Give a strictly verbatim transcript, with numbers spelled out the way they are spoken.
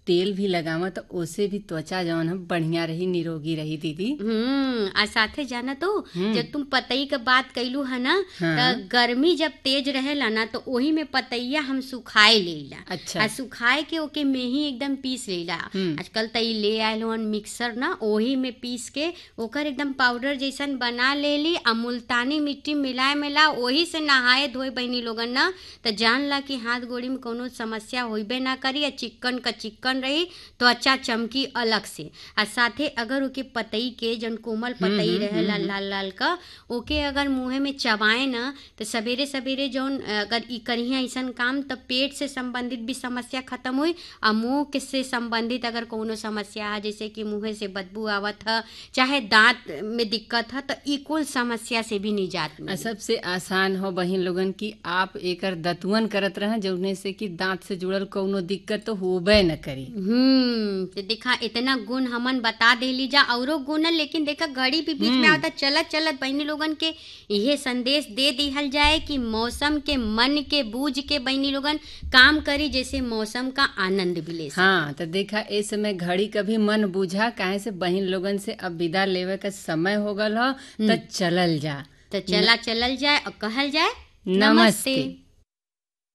तेल भी लगावा तो ओसे भी त्वचा जौन है बढ़िया रही, निरोगी रही दीदी। हम्म आ साथे जाना तो हम्म। जब तुम पतई के बात कैलू है ना, हाँ। तो गर्मी जब तेज रहेला ना तो ओही में पतैया हम सुखाए लेला। अच्छा। आ सुखाए के ओके मेही एकदम पीस लेला। हम्म। आजकल तई ले आयल हन मिक्सर ना, ओही में पीस के ओकर एकदम पाउडर जैसन बना लेली। आ मुल्तानी मिट्टी मिलाए मिला ओही से नहाए धोए बहनी लोगन ना, तो जान ला कि हाथ गोड़ी में कोनो समस्या होइबे ना करी। आ चिक्कन का चिक्कन रही, त्वचा चमकी अलग से। आ साथे अगर ओके पतई के जन कोमल पतई रहे लाल लाल लाल का, ओके अगर मुँहे में चबाए ना तो सवेरे सवेरे जौन अगर ई करिए ऐसन काम, तो पेट से संबंधित भी समस्या खत्म हुई। आ मुँह के से संबंधित अगर कोनो समस्या है, जैसे कि मुँह से बदबू आवत है, चाहे दांत में दिक्कत है, तो ई कुल समस्या से भी निजात मिली। सबसे आसान हो बहिन लोगन की आप एकर दतुअन करत रहे, जौने से कि दांत से जुड़ल कोनो दिक्कत तो होबे न करी। हम्म तो देखा इतना गुण हमन बता देली जा, औरो गुण है, लेकिन देखा घड़ी भी बीच में आता। चलत चलत बहनी लोगन के यह संदेश दे दिहल जाए कि मौसम के मन के बूझ के बहनी लोगन काम करी, जैसे मौसम का आनंद भी ले सके। हाँ तो देखा इस समय घड़ी का भी मन बूझा, काहे से बहिन लोगन से अब विदा लेवे का समय हो गल हो, तो चलल जा। तो चला चलल जाए और कहल जाए नमस्ते।